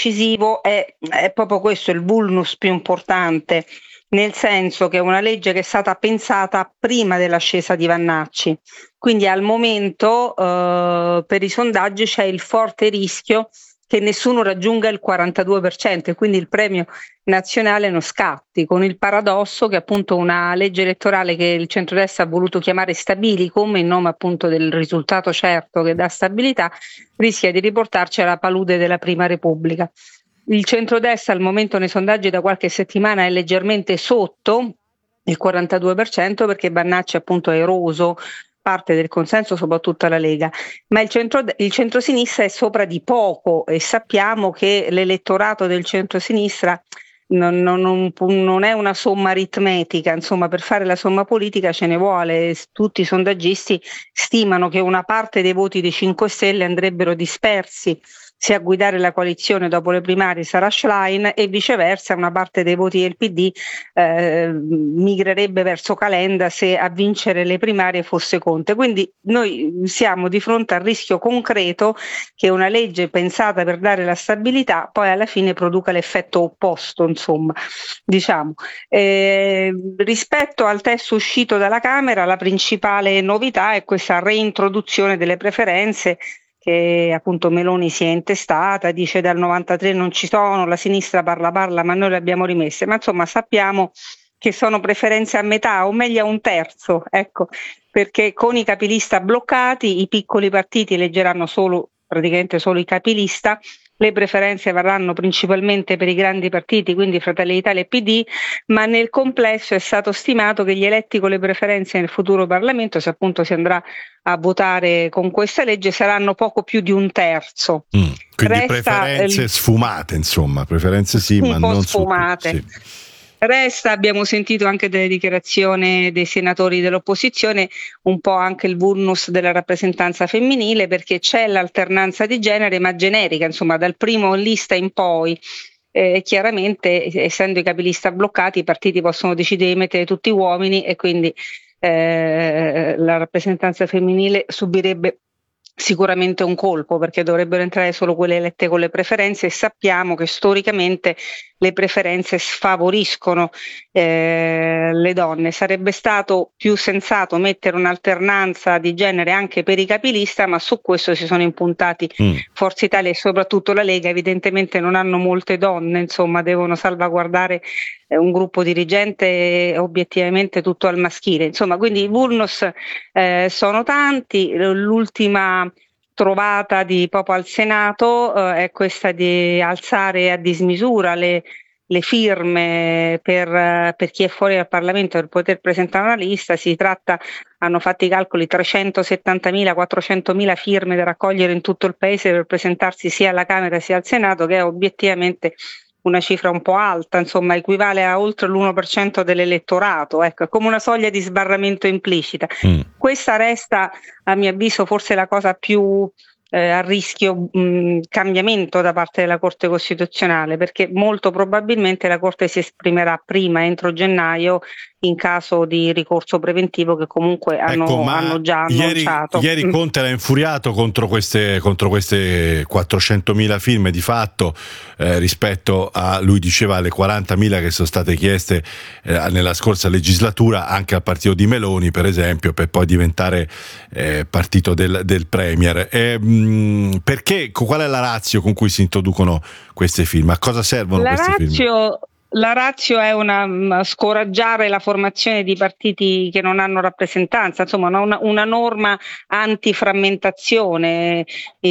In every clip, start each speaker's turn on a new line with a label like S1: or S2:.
S1: decisivo è proprio questo il vulnus più importante, nel senso che è una legge che è stata pensata prima dell'ascesa di Vannacci, quindi al momento per i sondaggi c'è il forte rischio che nessuno raggiunga il 42% e quindi il premio nazionale non scatti, con il paradosso che appunto una legge elettorale che il centrodestra ha voluto chiamare stabilicum in nome appunto del risultato certo che dà stabilità rischia di riportarci alla palude della Prima Repubblica. Il centrodestra al momento nei sondaggi da qualche settimana è leggermente sotto il 42% perché Vannacci appunto ha eroso parte del consenso, soprattutto alla Lega, ma il centrosinistra è sopra di poco e sappiamo che l'elettorato del centrosinistra non è una somma aritmetica, insomma per fare la somma politica ce ne vuole, tutti i sondaggisti stimano che una parte dei voti dei 5 Stelle andrebbero dispersi se a guidare la coalizione dopo le primarie sarà Schlein e viceversa una parte dei voti del PD migrerebbe verso Calenda se a vincere le primarie fosse Conte. Quindi noi siamo di fronte al rischio concreto che una legge pensata per dare la stabilità poi alla fine produca l'effetto opposto, insomma, diciamo. Rispetto al testo uscito dalla Camera, la principale novità è questa reintroduzione delle preferenze che appunto Meloni si è intestata, dice dal 93 non ci sono, la sinistra parla, ma noi le abbiamo rimesse, ma insomma sappiamo che sono preferenze a metà o meglio a un terzo, ecco, perché con i capilista bloccati i piccoli partiti eleggeranno praticamente solo i capilista. Le preferenze varranno principalmente per i grandi partiti, quindi Fratelli d'Italia e PD, ma nel complesso è stato stimato che gli eletti con le preferenze nel futuro Parlamento, se appunto si andrà a votare con questa legge, saranno poco più di un terzo.
S2: Quindi preferenze sfumate, insomma, preferenze sì, ma non
S1: sfumate.
S2: Sì.
S1: Resta, abbiamo sentito anche delle dichiarazioni dei senatori dell'opposizione, un po' anche il vulnus della rappresentanza femminile, perché c'è l'alternanza di genere, ma generica, insomma, dal primo in lista in poi. Chiaramente, essendo i capilista bloccati, i partiti possono decidere di mettere tutti uomini e quindi la rappresentanza femminile subirebbe sicuramente un colpo perché dovrebbero entrare solo quelle elette con le preferenze e sappiamo che storicamente le preferenze sfavoriscono le donne. Sarebbe stato più sensato mettere un'alternanza di genere anche per i capilista, ma su questo si sono impuntati Forza Italia e soprattutto la Lega. Evidentemente non hanno molte donne, insomma devono salvaguardare un gruppo dirigente obiettivamente tutto al maschile, insomma, quindi i vulnus sono tanti. L'ultima trovata di proprio al Senato è questa di alzare a dismisura le firme per chi è fuori dal Parlamento per poter presentare una lista. Si tratta, hanno fatto i calcoli, 370.000, 400.000 firme da raccogliere in tutto il paese per presentarsi sia alla Camera sia al Senato, che è obiettivamente una cifra un po' alta, insomma equivale a oltre l'1% dell'elettorato, ecco, è come una soglia di sbarramento implicita. Questa resta, a mio avviso, forse la cosa più a rischio cambiamento da parte della Corte Costituzionale, perché molto probabilmente la Corte si esprimerà prima, entro gennaio, in caso di ricorso preventivo che comunque hanno già annunciato.
S2: Ieri Conte era infuriato contro queste 400.000 firme di fatto rispetto a, lui diceva, alle 40.000 che sono state chieste nella scorsa legislatura anche al partito di Meloni, per esempio, per poi diventare partito del Premier. Perché, qual è la ratio con cui si introducono queste firme? A cosa servono queste firme?
S1: La ratio è scoraggiare la formazione di partiti che non hanno rappresentanza, insomma una norma antiframmentazione.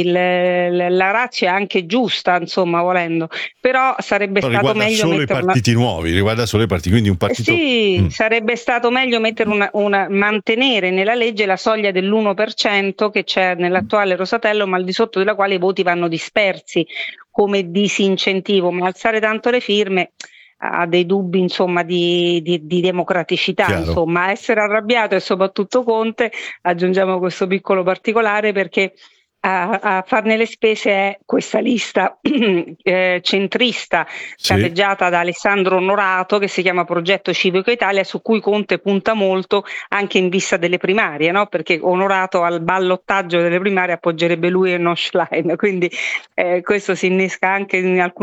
S1: La ratio è anche giusta, insomma, volendo, però sarebbe stato meglio
S2: solo i partiti nuovi, riguarda solo i partiti, quindi un partito.
S1: Sì, sarebbe stato meglio mettere mantenere nella legge la soglia dell'1% che c'è nell'attuale Rosatellum, ma al di sotto della quale i voti vanno dispersi come disincentivo, ma alzare tanto le firme ha dei dubbi, insomma, di democraticità.
S2: Chiaro.
S1: Insomma, essere arrabbiato e soprattutto Conte, aggiungiamo questo piccolo particolare, perché a farne le spese è questa lista centrista capeggiata da Alessandro Onorato, che si chiama Progetto Civico Italia, su cui Conte punta molto anche in vista delle primarie, no? Perché Onorato al ballottaggio delle primarie appoggerebbe lui e non Schlein, quindi questo si innesca anche in alcuni